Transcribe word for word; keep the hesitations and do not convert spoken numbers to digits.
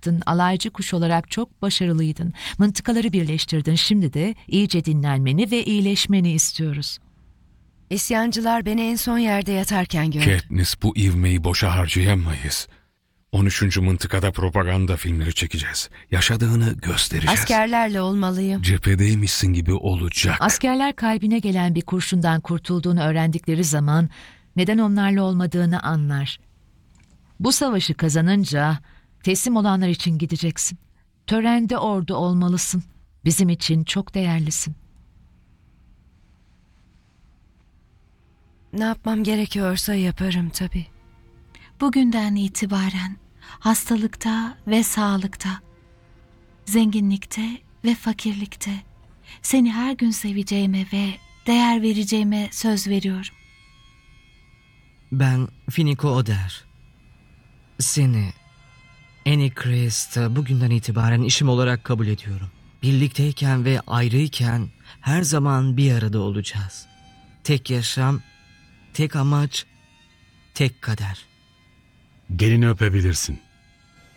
yaptın. Alaycı kuş olarak çok başarılıydın. Mıntıkaları birleştirdin. Şimdi de iyice dinlenmeni ve iyileşmeni istiyoruz. İsyancılar beni en son yerde yatarken gördü. Katniss, bu ivmeyi boşa harcayamayız. on üçüncü mıntıkada propaganda filmleri çekeceğiz. Yaşadığını göstereceğiz. Askerlerle olmalıyım. Cephedeymişsin gibi olacak. Askerler kalbine gelen bir kurşundan kurtulduğunu öğrendikleri zaman neden onlarla olmadığını anlar. Bu savaşı kazanınca teslim olanlar için gideceksin. Törende ordu olmalısın. Bizim için çok değerlisin. Ne yapmam gerekiyorsa yaparım tabii. Bugünden itibaren hastalıkta ve sağlıkta, zenginlikte ve fakirlikte seni her gün seveceğime ve değer vereceğime söz veriyorum. Ben Finiko Oder. Seni, Annie Christ'ı bugünden itibaren işim olarak kabul ediyorum. Birlikteyken ve ayrıyken her zaman bir arada olacağız. Tek yaşam, tek amaç, tek kader. Gelini öpebilirsin.